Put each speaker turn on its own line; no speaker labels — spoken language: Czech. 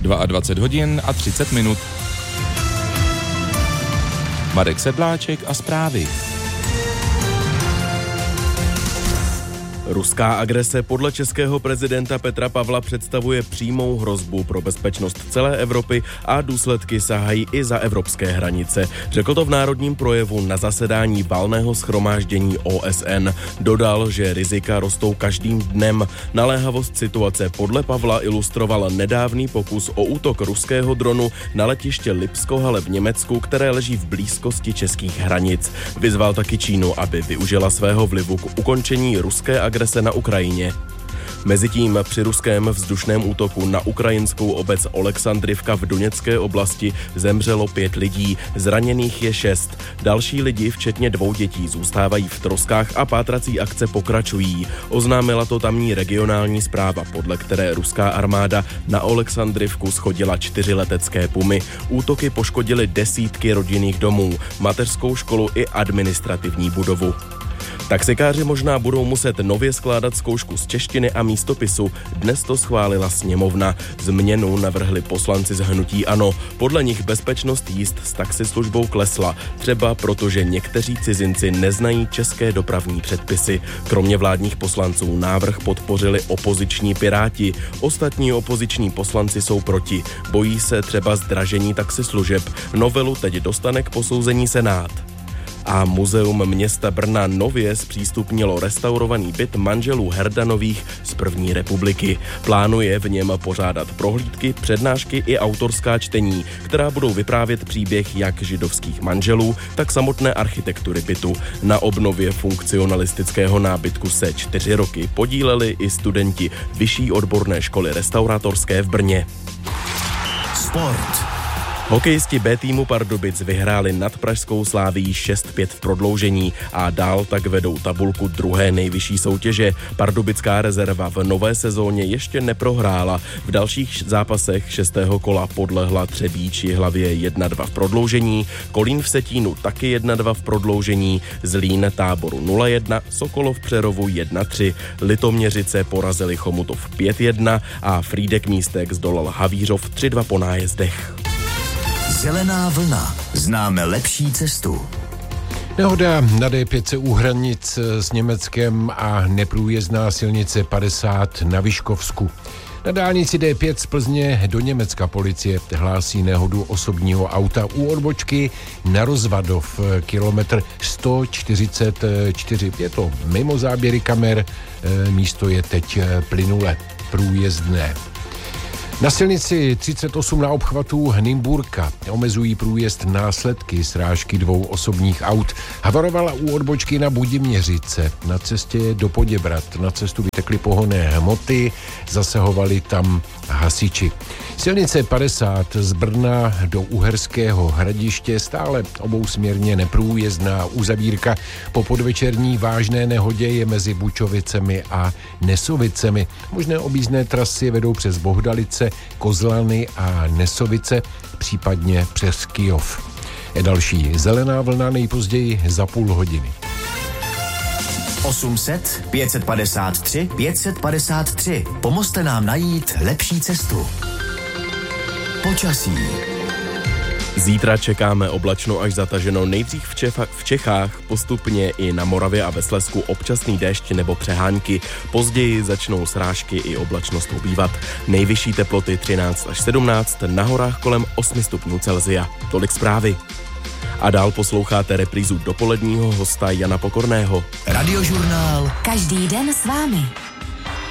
22 hodin a 30 minut. Marek Sedláček a zprávy.
Ruská agrese podle českého prezidenta Petra Pavla představuje přímou hrozbu pro bezpečnost celé Evropy a důsledky sahají i za evropské hranice. Řekl to v národním projevu na zasedání valného shromáždění OSN. Dodal, že rizika rostou každým dnem. Naléhavost situace podle Pavla ilustroval nedávný pokus o útok ruského dronu na letiště Lipsko-Halle v Německu, které leží v blízkosti českých hranic. Vyzval taky Čínu, aby využila svého vlivu k ukončení ruské agrese na Ukrajině. Mezitím při ruském vzdušném útoku na ukrajinskou obec Oleksandrivka v Doněcké oblasti zemřelo 5 lidí, zraněných je 6. Další lidi, včetně 2 dětí, zůstávají v troskách a pátrací akce pokračují. Oznámila to tamní regionální zpráva, podle které ruská armáda na Oleksandrivku shodila 4 letecké pumy. Útoky poškodily desítky rodinných domů, mateřskou školu i administrativní budovu. Taxikáři možná budou muset nově skládat zkoušku z češtiny a místopisu. Dnes to schválila sněmovna. Změnu navrhli poslanci z hnutí ANO. Podle nich bezpečnost jízd s taxislužbou klesla, třeba protože někteří cizinci neznají české dopravní předpisy. Kromě vládních poslanců návrh podpořili opoziční Piráti. Ostatní opoziční poslanci jsou proti. Bojí se třeba zdražení taxislužeb. Novelu teď dostane k posouzení Senát. A muzeum města Brna nově zpřístupnilo restaurovaný byt manželů Herdanových z první republiky. Plánuje v něm pořádat prohlídky, přednášky i autorská čtení, která budou vyprávět příběh jak židovských manželů, tak samotné architektury bytu. Na obnově funkcionalistického nábytku se 4 roky podíleli i studenti Vyšší odborné školy restauratorské v Brně.
Sport.
Hokejisti B týmu Pardubic vyhráli nad pražskou Slavií 6-5 v prodloužení a dál tak vedou tabulku druhé nejvyšší soutěže. Pardubická rezerva v nové sezóně ještě neprohrála. V dalších zápasech 6. kola podlehla Třebíč Jihlavě 1-2 v prodloužení, Kolín v Setínu taky 1-2 v prodloužení, Zlín Táboru 0-1, Sokolov Přerovu 1-3, Litoměřice porazili Chomutov 5-1 a Frýdek Místek zdolal Havířov 3-2 po nájezdech.
Zelená vlna. Známe lepší cestu.
Nehoda na D5 u hranic s Německem a neprůjezdná silnice 50 na Vyškovsku. Na dálnici D5 z Plzně do Německa policie hlásí nehodu osobního auta u odbočky na Rozvadov, kilometr 144. Je to mimo záběry kamer, místo je teď plynule průjezdné. Na silnici 38 na obchvatu Nymburka omezují průjezd následky srážky 2 osobních aut. Havarovala u odbočky na Budiměřice. Na cestě do Poděbrad na cestu vytekly pohonné hmoty, zasahovali tam hasiči. Silnice 50 z Brna do Uherského Hradiště stále obousměrně neprůjezdná uzavírka. Po podvečerní vážné nehodě je mezi Bučovicemi a Nesovicemi. Možné objízdné trasy vedou přes Bohdalice, Kozlany a Nesovice, případně přes Kyjov. Je další zelená vlna nejpozději za půl hodiny.
800 553 553. Pomozte nám najít lepší cestu. Počasí.
Zítra čekáme oblačno až zataženo, nejdřív v Čechách, postupně i na Moravě a ve Slezsku občasný déšť nebo přehánky. Později začnou srážky i oblačnost ubývat. Nejvyšší teploty 13 až 17, na horách kolem 8 stupňů Celsia. Tolik zprávy. A dál posloucháte reprízu dopoledního hosta Jana Pokorného.
Radiožurnál.
Každý den s vámi.